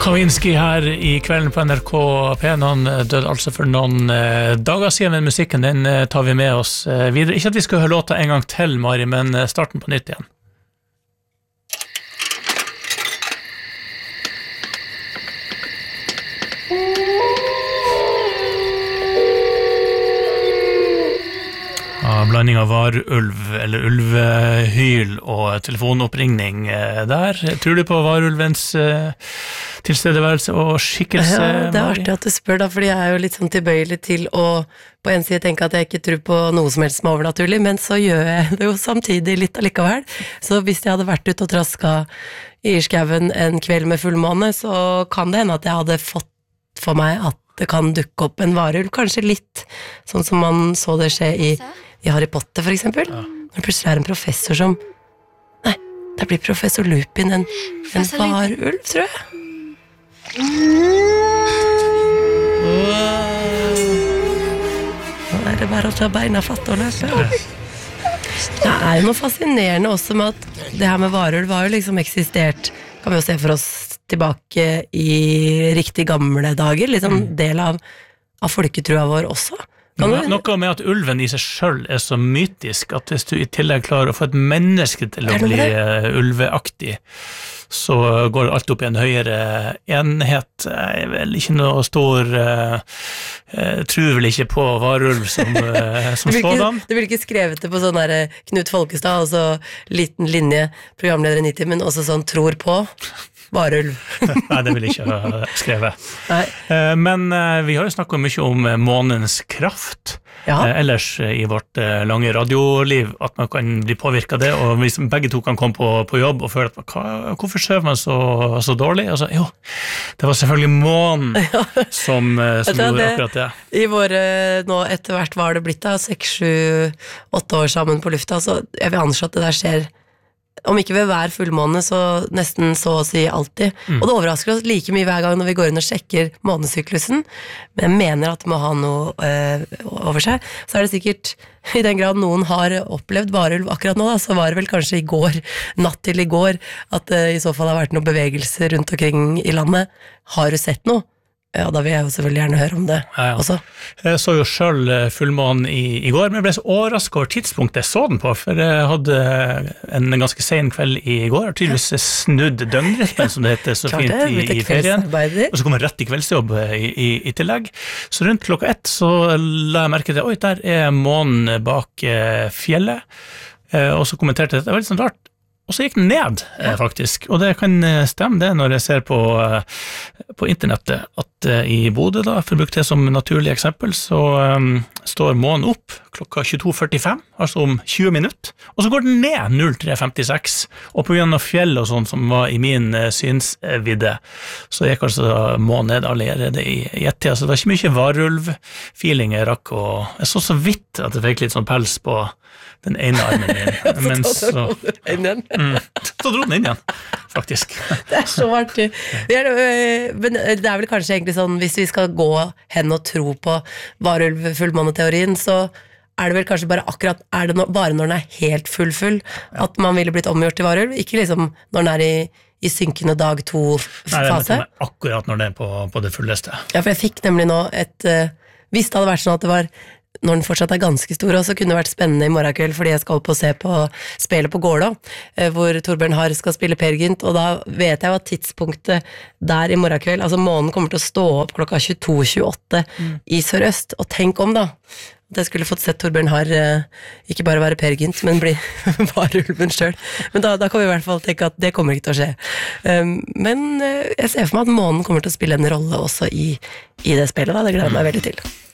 Kavinsky her I kvelden på NRK P1. Han døde altså for noen dager siden, men musikken den tar vi med oss videre. Ikke at vi skal høre låta en gang til, Mari, men starten på nytt igjen. Blanding av varulv eller ulvehyl og telefonoppringning der. Tror du på varulvens tilstedeværelse og skikkelse? Ja, det artig at du spør da, fordi jeg jo litt sånn tilbøyelig til å på en side tenke at jeg ikke tror på noe som helst som er overnaturlig, men så gjør jeg det jo samtidig litt allikevel. Så hvis jeg hadde vært ute og trasket I skauen en kveld med fullmåne, så kan det hende at jeg hadde fått for meg at det kan dukke opp en varulv, kanskje litt sånn som man så det skje I Harry Potter for eksempel. Når det plutselig en professor som Nei, det blir professor Lupin en varulv, tror jeg. Nå det bare å ta beina fatt og løpe. Det jo noe fascinerende også med at det her med varulv har jo liksom eksistert, kan vi jo se for oss tilbake I riktig gamle dager, liksom del av folketrua vår også. Noe med at ulven I seg selv så mytisk at hvis du I tillegg klarer å få et menneske til å bli ulveaktig, så går alt opp I en høyere enhet. Jeg vel ikke noe stor tror vel ikke på varulv som sådan. Du vil ikke skrevet det på sånn der Knut Folkestad, og så liten linje programleder I 90, men også sånn tror på varulv. Nei, det vil jeg ikke ha skrevet. Men vi har jo snakket mye om månens kraft. Ellers I vårt lange radioliv, at man kan bli påvirket av det, og hvis begge to kan komme på jobb og føle at hvorfor sover man så dårlig? Altså, jo, det var selvfølgelig månen som gjorde akkurat det. I våre, nå etter hvert var det blitt da, 6, 7, 8 år sammen på lufta, så jeg vil anslå at det der skjer om ikke ved hver fullmåne, så nesten så å si alltid. Og det overrasker oss like mye hver gang når vi går inn og sjekker månesyklusen, men jeg mener at det må ha noe over seg. Så det sikkert, I den grad noen har opplevd varulv akkurat nå, da, så var det vel kanskje I går, natt til I går, at det I så fall har vært noen bevegelser rundt omkring I landet. Har du sett noe? Ja, da vil jeg jo selvfølgelig gjerne høre om det også. Jeg så jo selv fullmånen I går, men jeg ble så overrasket over tidspunktet jeg så den på, for jeg hadde en ganske sen kveld I går, og tydeligvis snudd døgnrytmen, som det heter så fint I ferien, og så kom jeg rett I kveldsjobb I tillegg. Så rundt klokka 1 så la jeg merke til, oi, der månen bak fjellet, og så kommenterte jeg, det var litt sånn rart, og så gikk den ned, faktisk. Og det kan stemme det når jeg ser på internettet, at I Bodø, da, for å bruke det som naturlig eksempel, så står månen opp klokka 22:45, altså om 20 minutter, og så går den ned 03:56, og på grunn av fjell og sånn som var I min synsvidde, så gikk altså månen ned allerede I ett-tida, så det var ikke mye varulv-feeling jeg rakk, og jeg så vidt at jeg fikk litt sånn pels på den ene armen min, men så dro den inn igjen, faktisk. Det så artig. Men det vel kanskje egentlig sånn, hvis vi skal gå hen og tro på varulv-fullmåneteorien, så det vel kanskje bare akkurat, det bare når den helt full, at man ville blitt omgjort til varulv, ikke liksom når den I synkende dag 2-fase. Nei, akkurat når den på det fulleste. Ja, for jeg fikk nemlig nå hvis det hadde vært sånn at det var når den fortsatt ganske stor, og så kunne det vært spennende I morgen kveld, fordi jeg skal opp og se på spillet på Gårdå, hvor Torbjørn Harr skal spille Per Gynt, og da vet jeg jo at tidspunktet der I morgen kveld, altså månen kommer til å stå opp klokka 22:28 I Sørøst, og tenk om da, at jeg skulle fått sett Torbjørn Harr ikke bare være Per Gynt, men bli varulven selv. Men da kan vi I hvert fall tenke at det kommer ikke til å skje. Men jeg ser for meg at månen kommer til å spille en rolle også I det spillet, da. Det gleder jeg meg veldig til.